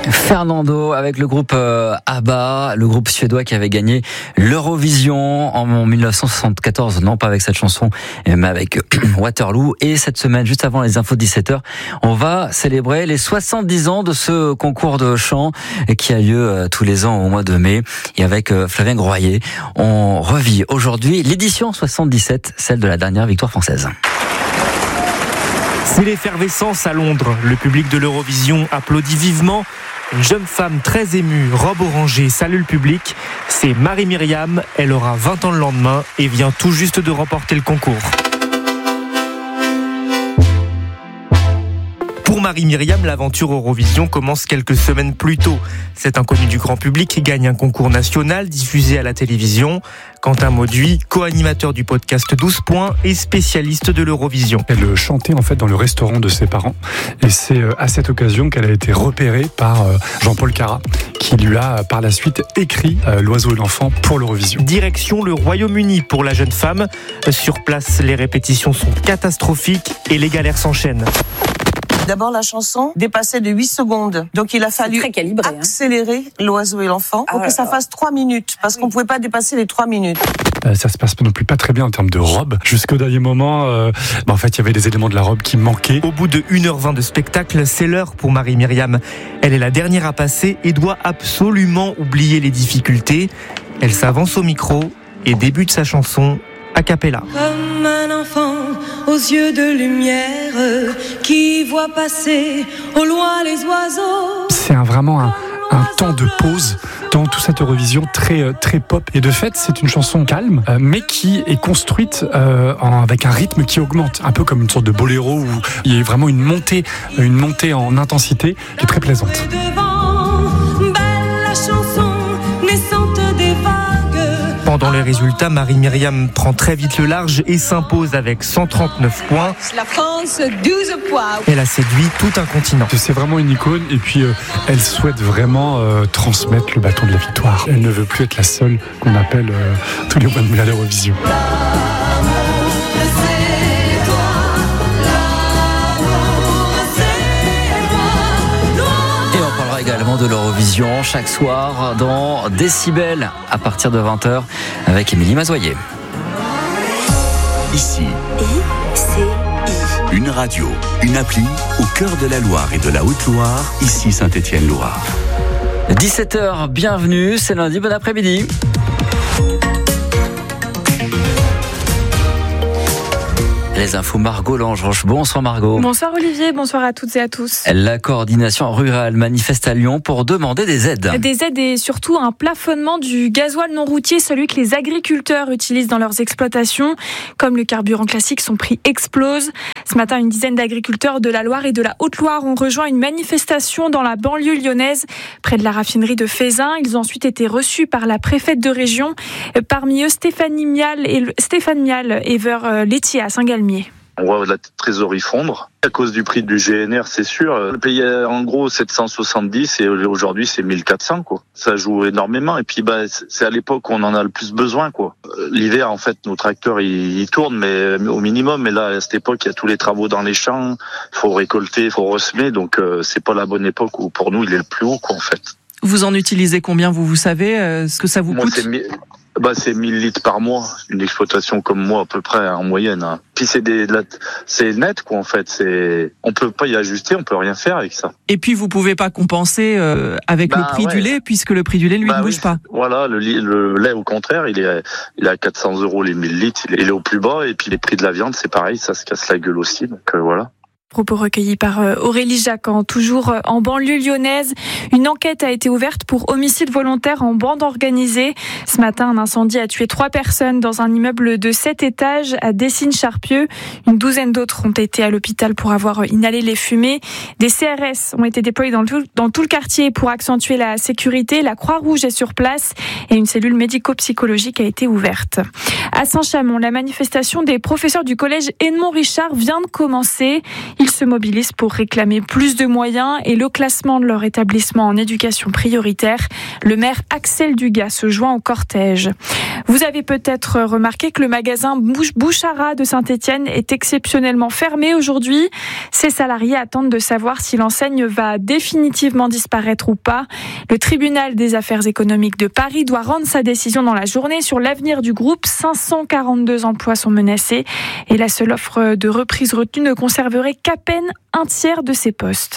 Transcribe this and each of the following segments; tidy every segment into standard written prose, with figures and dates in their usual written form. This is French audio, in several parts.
Fernando avec le groupe ABBA, le groupe suédois qui avait gagné l'Eurovision en 1974, non pas avec cette chanson, mais avec Waterloo. Et cette semaine, juste avant les infos de 17h, on va célébrer les 70 ans de ce concours de chant qui a lieu tous les ans au mois de mai. Et avec Flavien Groyer, on revit aujourd'hui l'édition 77, celle de la dernière victoire française. C'est l'effervescence à Londres. Le public de l'Eurovision applaudit vivement. Une jeune femme très émue, robe orangée, salue le public. C'est Marie-Myriam. Elle aura 20 ans le lendemain et vient tout juste de remporter le concours. Pour Marie-Myriam, l'aventure Eurovision commence quelques semaines plus tôt. Cette inconnue du grand public gagne un concours national diffusé à la télévision. Quentin Mauduit, co-animateur du podcast 12 points et spécialiste de l'Eurovision. Elle chantait en fait dans le restaurant de ses parents et c'est à cette occasion qu'elle a été repérée par Jean-Paul Carat qui lui a par la suite écrit L'Oiseau et l'Enfant pour l'Eurovision. Direction le Royaume-Uni pour la jeune femme. Sur place, les répétitions sont catastrophiques et les galères s'enchaînent. D'abord, la chanson dépassait de 8 secondes. Donc, il a fallu accélérer L'Oiseau et l'Enfant pour que ça fasse 3 minutes. Parce qu'on ne pouvait pas dépasser les 3 minutes. Ça se passe non plus pas très bien en termes de robe. Jusqu'au dernier moment, en fait, il y avait des éléments de la robe qui manquaient. Au bout de 1h20 de spectacle, c'est l'heure pour Marie-Myriam. Elle est la dernière à passer et doit absolument oublier les difficultés. Elle s'avance au micro et débute sa chanson a cappella. Comme un enfant aux yeux de lumière qui voit passer au loin les oiseaux. C'est vraiment un temps de pause dans toute cette Eurovision très pop. Et de fait, c'est une chanson calme, mais qui est construite avec un rythme qui augmente, un peu comme une sorte de boléro où il y a vraiment une montée en intensité qui est très plaisante. Pendant les résultats, Marie-Myriam prend très vite le large et s'impose avec 139 points. La France, 12 points. Elle a séduit tout un continent. C'est vraiment une icône et puis elle souhaite vraiment transmettre le bâton de la victoire. Elle ne veut plus être la seule qu'on appelle tous les mois de mai à l'Eurovision. Également de l'Eurovision chaque soir dans Décibel à partir de 20h avec Émilie Mazoyer. Ici, une radio, une appli au cœur de la Loire et de la Haute-Loire, ici Saint-Étienne-Loire. 17h, bienvenue, c'est lundi, bon après-midi. Les infos, Margot Langeroche. Bonsoir Margot. Bonsoir Olivier, bonsoir à toutes et à tous. La coordination rurale manifeste à Lyon pour demander des aides. Des aides et surtout un plafonnement du gasoil non routier, celui que les agriculteurs utilisent dans leurs exploitations. Comme le carburant classique, son prix explose. Ce matin, une dizaine d'agriculteurs de la Loire et de la Haute-Loire ont rejoint une manifestation dans la banlieue lyonnaise, près de la raffinerie de Feyzin. Ils ont ensuite été reçus par la préfète de région. Parmi eux, Stéphane Mial et Ever Laitier à Saint-Galmier. On voit la trésorerie fondre. À cause du prix du GNR, c'est sûr. Le payait en gros 770 et aujourd'hui c'est 1400 quoi. Ça joue énormément et puis c'est à l'époque où on en a le plus besoin quoi. L'hiver en fait nos tracteurs ils tournent mais au minimum, mais là à cette époque il y a tous les travaux dans les champs, il faut récolter, il faut ressemer, donc c'est pas la bonne époque où pour nous il est le plus haut quoi en fait. Vous en utilisez combien vous savez ce que ça vous coûte? C'est 1000 litres par mois, une exploitation comme moi à peu près en moyenne. Hein. Puis c'est net quoi en fait. On peut pas y ajuster, on peut rien faire avec ça. Et puis vous pouvez pas compenser avec le prix du lait puisque le prix du lait lui ne bouge pas. Voilà, le lait au contraire, il est à 400 € les 1000 litres, il est au plus bas et puis les prix de la viande c'est pareil, ça se casse la gueule aussi donc voilà. Propos recueillis par Aurélie Jacquan. Toujours en banlieue lyonnaise, une enquête a été ouverte pour homicide volontaire en bande organisée. Ce matin, un incendie a tué 3 personnes dans un immeuble de 7 étages à Dessines-Charpieu. Une douzaine d'autres ont été à l'hôpital pour avoir inhalé les fumées. Des CRS ont été déployés dans tout le quartier pour accentuer la sécurité. La Croix-Rouge est sur place et une cellule médico-psychologique a été ouverte. À Saint-Chamond, la manifestation des professeurs du collège Edmond Richard vient de commencer. Ils se mobilisent pour réclamer plus de moyens et le classement de leur établissement en éducation prioritaire. Le maire Axel Dugas se joint au cortège. Vous avez peut-être remarqué que le magasin Bouchara de Saint-Étienne est exceptionnellement fermé aujourd'hui. Ses salariés attendent de savoir si l'enseigne va définitivement disparaître ou pas. Le tribunal des affaires économiques de Paris doit rendre sa décision dans la journée sur l'avenir du groupe. 542 emplois sont menacés et la seule offre de reprise retenue ne conserverait qu'à peine un tiers de ses postes.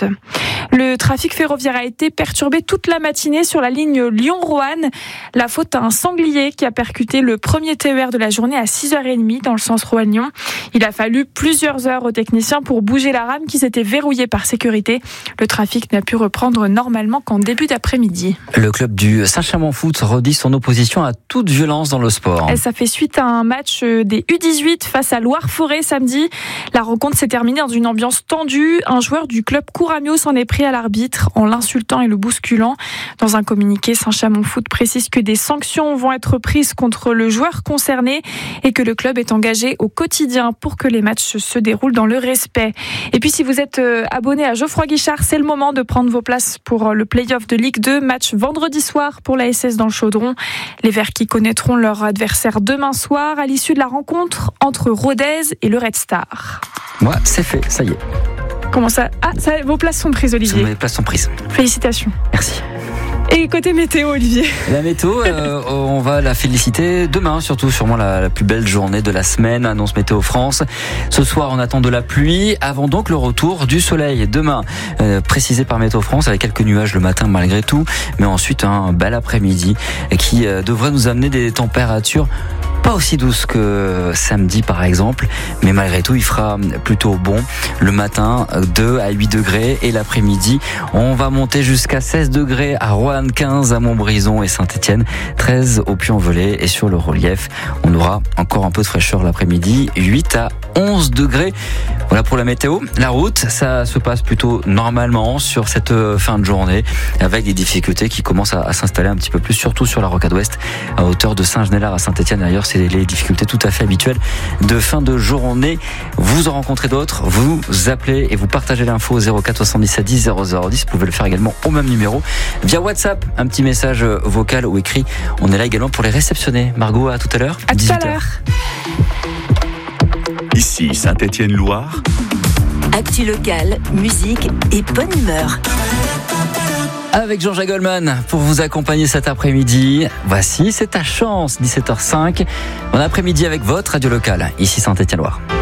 Le trafic ferroviaire a été perturbé toute la matinée sur la ligne Lyon-Roanne. La faute à un sanglier qui a percuté le premier TER de la journée à 6h30 dans le sens Roanne-Lyon. Il a fallu plusieurs heures aux techniciens pour bouger la rame qui s'était verrouillée par sécurité. Le trafic n'a pu reprendre normalement qu'en début d'après-midi. Le club du Saint-Chamond Foot redit son opposition à toute violence dans le sport. Et ça fait suite à un match des U18 face à Loire-Forêt samedi. La rencontre s'est terminée dans une ambiance tendue. Un joueur du club Couramio s'en est pris à l'arbitre en l'insultant et le bousculant. Dans un communiqué, Saint-Chamond Foot précise que des sanctions vont être prises contre le joueur concerné et que le club est engagé au quotidien pour que les matchs se déroulent dans le respect. Et puis si vous êtes abonné à Geoffroy Guichard, c'est le moment de prendre vos places pour le play-off de Ligue 2, match vendredi soir pour la SS dans le Chaudron. Les Verts qui connaîtront leur adversaire demain soir à l'issue de la rencontre entre Rodez et le Red Star. Moi, c'est fait, ça y est. Comment ça ? Vos places sont prises, Olivier. Mes places sont prises. Félicitations. Merci. Et côté météo, Olivier ? La météo, on va la féliciter demain, surtout sûrement la plus belle journée de la semaine, annonce Météo France. Ce soir, on attend de la pluie, avant donc le retour du soleil. Demain, précisé par Météo France, avec quelques nuages le matin malgré tout, mais ensuite un bel après-midi qui devrait nous amener des températures pas aussi douce que samedi par exemple, mais malgré tout il fera plutôt bon. Le matin 2 à 8 degrés et l'après-midi on va monter jusqu'à 16 degrés à Roanne, 15 à Montbrison et Saint-Étienne, 13 au Puy-en-Velay et sur le relief on aura encore un peu de fraîcheur l'après-midi, 8 à 11 degrés. Voilà pour la météo. La route, ça se passe plutôt normalement sur cette fin de journée avec des difficultés qui commencent à s'installer un petit peu plus, surtout sur la rocade ouest à hauteur de Saint-Genélard à Saint-Étienne. D'ailleurs, c'est les difficultés tout à fait habituelles de fin de journée. Vous en rencontrez d'autres, vous appelez et vous partagez l'info 04 77 10 00 10. Vous pouvez le faire également au même numéro via WhatsApp, un petit message vocal ou écrit. On est là également pour les réceptionner. Margot, à tout à l'heure. À tout à l'heure. Ici Saint-Étienne-Loire. Actu locale, musique et bonne humeur. Avec Jean-Jacques Goldman pour vous accompagner cet après-midi. Voici, c'est ta chance, 17h05. Bon après-midi avec votre radio locale, ici Saint-Étienne-Loire.